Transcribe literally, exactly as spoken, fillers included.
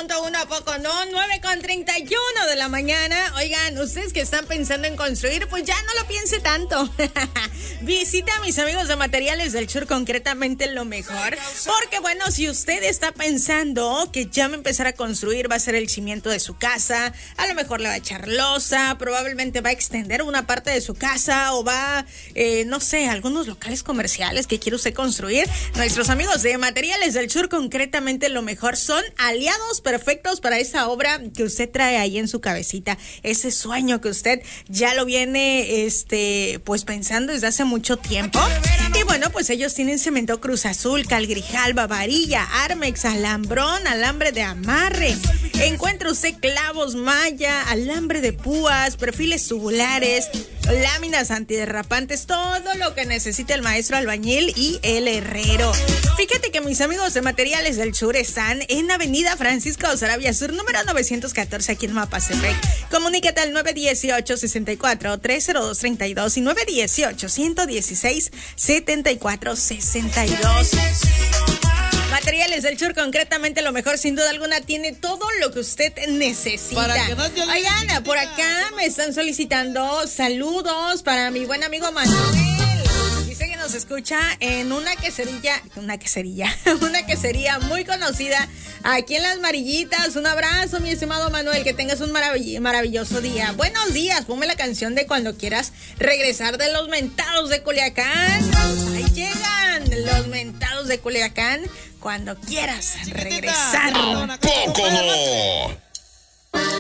punto uno, ¿a poco no? nueve con treinta y uno de la mañana. Oigan, ustedes que están pensando en construir, pues ya no lo piense tanto. Visita a mis amigos de Materiales del Sur, concretamente Lo Mejor. Porque bueno, si usted está pensando que ya va a empezar a construir, va a ser el cimiento de su casa, a lo mejor le va a echar losa, probablemente va a extender una parte de su casa o va, eh, no sé, algunos locales comerciales que quiere usted construir. Nuestros amigos de Materiales del Sur, concretamente Lo Mejor, son aliados perfectos para esa obra que usted trae ahí en su cabecita, ese sueño que usted ya lo viene, este, pues pensando desde hace mucho tiempo. Y bueno, pues ellos tienen cemento Cruz Azul, cal Grijalba, varilla, Armex, alambrón, alambre de amarre. Encuentra usted clavos malla, alambre de púas, perfiles tubulares, láminas antiderrapantes, todo lo que necesita el maestro albañil y el herrero. Fíjate que mis amigos de Materiales del Sur están en Avenida Francisco Sarabia Sur, número novecientos catorce, aquí en Mapastepec. Comunícate al nueve uno ocho, seis cuatro, tres cero dos tres dos y nueve uno ocho, uno uno seis, siete cuatro seis dos. Materiales del Sur, concretamente Lo Mejor, sin duda alguna, tiene todo lo que usted necesita. Para que no te olvides, Oigan, chiquita. por acá me están solicitando saludos para mi buen amigo Manuel. Dice que nos escucha en una quesería, una quesería, una quesería muy conocida aquí en Las Marillitas. Un abrazo, mi estimado Manuel, que tengas un maravill- maravilloso día. Buenos días, ponme la canción de Cuando Quieras Regresar de Los Mentados de Culiacán. Ahí llegan Los Mentados de Culiacán. Cuando quieras regresar. Chiquitita. ¡Poco no!